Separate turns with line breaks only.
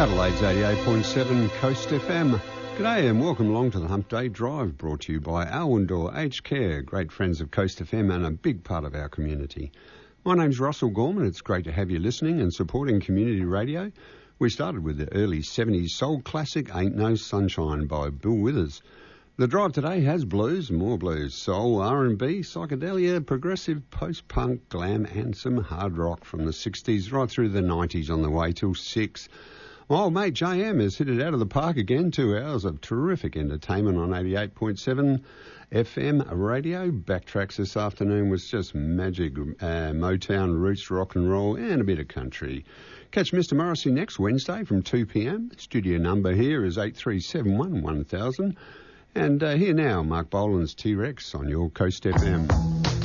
Adelaide's 88.7 Coast FM. G'day and welcome along to the Hump Day Drive, brought to you by Alwindor Aged Care, great friends of Coast FM and a big part of our community. My name's Russell Gorman. It's great to have you listening and supporting community radio. We started with the early 70s soul classic Ain't No Sunshine by Bill Withers. The drive today has blues, more blues, soul, R&B, psychedelia, progressive, post-punk, glam and some hard rock from the 60s right through the 90s on the way till 6. My old mate JM has hit it out of the park again. 2 hours of terrific entertainment on 88.7 FM radio. Backtracks this afternoon was just magic. Motown, roots, rock and roll and a bit of country. Catch Mr. Morrissey next Wednesday from 2 p.m. Studio number here is 8371 1000. And here now, Mark Bolan's T-Rex on your Coast FM.